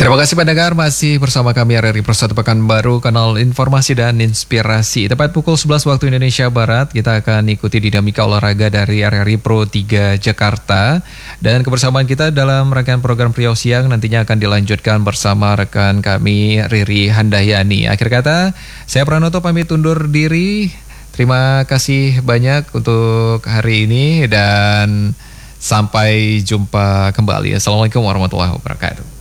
Terima kasih pendengar, masih bersama kami RRI Persatu Pekanbaru, kanal informasi dan inspirasi. Tepat pukul 11 waktu Indonesia Barat, kita akan ikuti dinamika olahraga dari RRI Pro 3 Jakarta. Dan kebersamaan kita dalam rangkaian program Priau Siang nantinya akan dilanjutkan bersama rekan kami Riri Handayani. Akhir kata, saya Pranoto pamit undur diri. Terima kasih banyak untuk hari ini dan sampai jumpa kembali. Assalamualaikum warahmatullahi wabarakatuh.